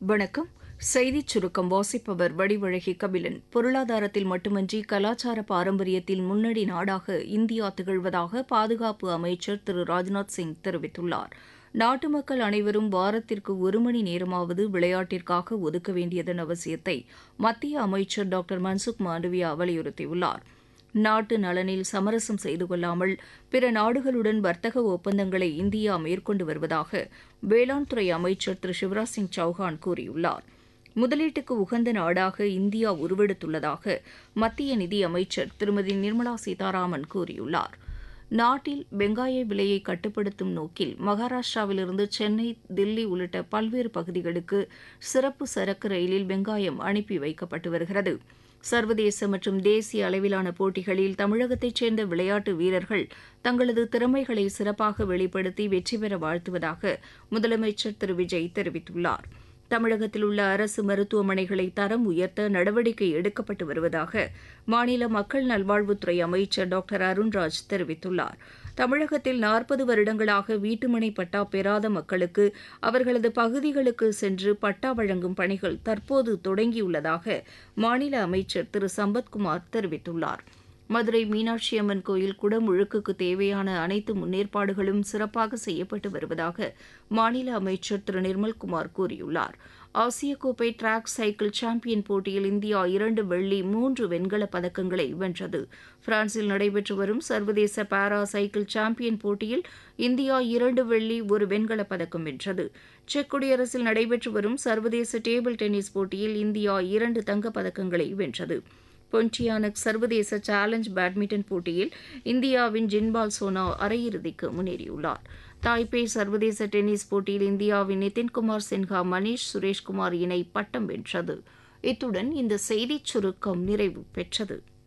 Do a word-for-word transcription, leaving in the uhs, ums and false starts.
வணக்கம். செய்திச் சுருக்கம் வாசிப்பவர் வடிவழகி கபிலன். பொருளாதாரத்தில் மட்டுமன்றி கலாச்சார பாரம்பரியத்தில் முன்னணி நாடாக இந்தியா திகழ்வதாக பாதுகாப்பு அமைச்சர் திரு ராஜ்நாத் சிங் தெரிவித்துள்ளார். நாட்டு மக்கள் அனைவரும் வாரத்திற்கு ஒரு மணி நேரமாவது விளையாட்டிற்காக ஒதுக்க வேண்டியதன் அவசியத்தை மத்திய அமைச்சர் டாக்டர் மன்சுக் மாண்டவியா வலியுறுத்தியுள்ளார். நாட்டு நலனில் சமரசம் செய்து கொள்ளாமல் பிற நாடுகளுடன் வர்த்தக ஒப்பந்தங்களை இந்தியா மேற்கொண்டு வருவதாக வேளாண் துறை அமைச்சர் திரு சிவராஜ் சிங் சௌஹான் கூறியுள்ளார். முதலீட்டுக்கு உகந்த நாடாக இந்தியா உருவெடுத்துள்ளதாக மத்திய நிதியமைச்சர் திருமதி நிர்மலா சீதாராமன் கூறியுள்ளார். நாட்டில் வெங்காய விலையை கட்டுப்படுத்தும் நோக்கில் மகாராஷ்டிராவிலிருந்து சென்னை, தில்லி உள்ளிட்ட பல்வேறு பகுதிகளுக்கு சிறப்பு சரக்கு ரயிலில் வெங்காயம் அனுப்பி வைக்கப்பட்டு வருகிறது. சர்வதேச மற்றும் தேசிய அளவிலான போட்டிகளில் தமிழகத்தைச் சேர்ந்த விளையாட்டு வீரர்கள் தங்களது திறமைகளை சிறப்பாக வெளிப்படுத்தி வெற்றி பெற வாழ்த்துவதாக முதலமைச்சர் திரு விஜய் தெரிவித்துள்ளார். தமிழகத்தில் உள்ள அரசு மருத்துவமனைகளை தரம் உயர்த்த நடவடிக்கை எடுக்கப்பட்டு வருவதாக மாநில மக்கள் நல்வாழ்வுத்துறை அமைச்சர் டாக்டர் அருண்ராஜ் தெரிவித்துள்ளார். தமிழகத்தில் நாற்பது வருடங்களாக வீட்டுமனை பட்டா பெறாத மக்களுக்கு அவர்களது பகுதிகளுக்கு சென்று பட்டா வழங்கும் பணிகள் தற்போது தொடங்கியுள்ளதாக மாநில அமைச்சர் திரு சம்பத்குமார் தெரிவித்துள்ளார். மதுரை மீனாட்சி அம்மன் கோயில் குடமுழுக்குக்கு தேவையான அனைத்து முன்னேற்பாடுகளும் சிறப்பாக செய்யப்பட்டு வருவதாக மாநில அமைச்சர் திரு நிர்மல்குமார் கூறியுள்ளார். ஆசிய கோப்பை டிராக் சைக்கிள் சாம்பியன் போட்டியில் இந்தியா இரண்டு வெள்ளி மூன்று வெண்கலப் பதக்கங்களை வென்றது. பிரான்சில் நடைபெற்று வரும் சர்வதேச பாரா சைக்கிள் சாம்பியன் போட்டியில் இந்தியா இரண்டு வெள்ளி ஒரு வெண்கலப் பதக்கம் வென்றது. செக் குடியரசில் நடைபெற்று வரும் சர்வதேச டேபிள் டென்னிஸ் போட்டியில் இந்தியா இரண்டு தங்கப் பதக்கங்களை வென்றது. பொன்டியானக் சர்வதேச சேலஞ்ச் பேட்மிண்டன் போட்டியில் இந்தியாவின் ஜின்பால் சோனா அரையிறுதிக்கு முன்னேறியுள்ளார். தாய்பே சர்வதேச டென்னிஸ் போட்டியில் இந்தியாவின் நிதின்குமார் சின்ஹா, மணீஷ் சுரேஷ்குமார் இணை பட்டம் வென்றது. இத்துடன் இந்த செய்திச் சுருக்கம் நிறைவு பெற்றது.